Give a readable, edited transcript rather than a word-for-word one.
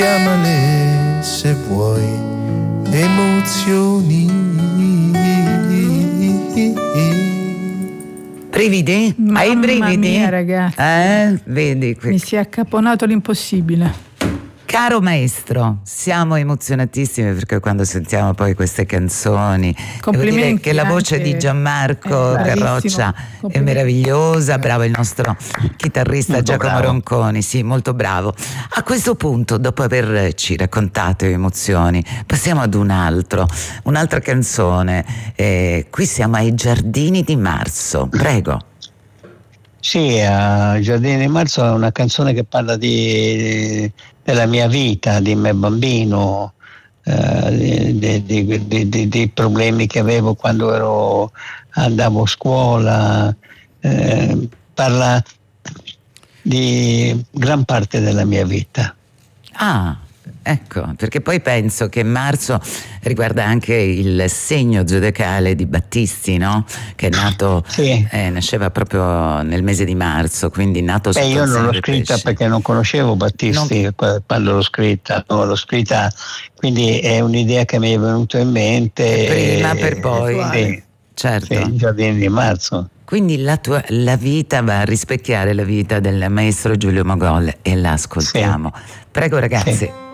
Chiamale se vuoi emozioni. Brividi? Hai brividi? Mia, ragazzi. Vedi Mi si è accaponato l'impossibile. Caro maestro, siamo emozionatissimi perché quando sentiamo poi queste canzoni, devo dire che la voce di Gianmarco Carroccia è meravigliosa, bravo il nostro chitarrista molto Giacomo Ronconi, sì, molto bravo. A questo punto, dopo averci raccontato emozioni, passiamo ad un'altra canzone. Qui siamo ai Giardini di Marzo, prego. Sì, Giardini di Marzo è una canzone che parla della mia vita, di me bambino, dei problemi che avevo quando andavo a scuola, parla di gran parte della mia vita. Ah, ecco, perché poi penso che marzo riguarda anche il segno zodiacale di Battisti, no? Che è nato, sì. Nasceva proprio nel mese di marzo, quindi nato sotto io il segno non l'ho del scritta pesce. perché non conoscevo Battisti quando l'ho scritta, quindi è un'idea che mi è venuta in mente prima per poi, sì, certo. Sì, Giardini di Marzo. Quindi la vita va a rispecchiare la vita del maestro Giulio Mogol e la ascoltiamo. Sì. Prego ragazzi. Sì.